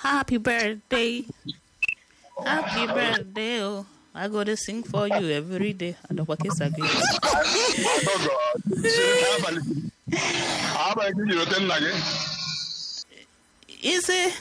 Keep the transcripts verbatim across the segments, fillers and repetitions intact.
Happy birthday. Happy birthday. Oh, I go to sing for you every day. I don't want to say again. Is it?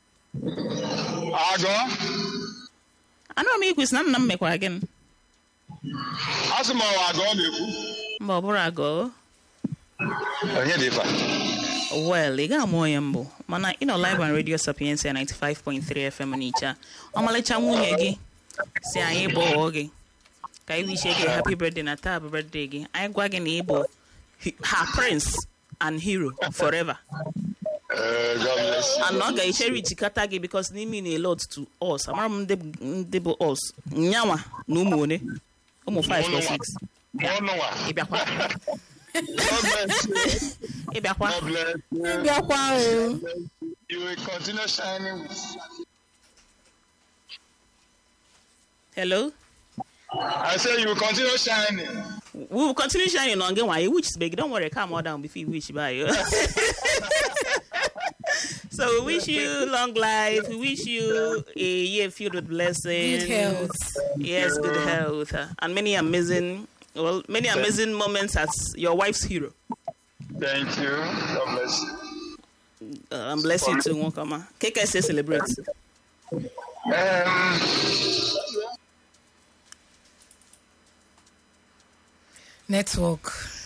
Ago? I know me quiz nam nam me kwa again. Asuma ago meku. Mbobura ago. Onye difa. Well, iga mo yambo. Mana ino live on Radio Sapienza ninety-five point three F M nicha. Omalecha nwunye gi. Si anyị bo oge. Ka I wish you happy birthday na happy birthday gi. Anyị gwa gi na ibo her prince and hero forever. Uh, God bless you. And not ga cherry chikata gi because they mean a lot to us. Amara mde ndebo us. Nyawa no umone. Omo five or six. Monowa. Ibiakwa. God bless you. Ibiakwa. God bless you. Ibiakwa. You will continue shining. Hello? I say you will continue shining. We will continue shining on again. Why which big? Don't worry, calm down before you wish by you. So we wish you long life. We wish you a year filled with blessings, good health. Yes, good health, and many amazing, well, many amazing moments as your wife's hero. Thank you. God bless you. Uh, and bless you too, Wokama. K K S celebrate. Um. Network.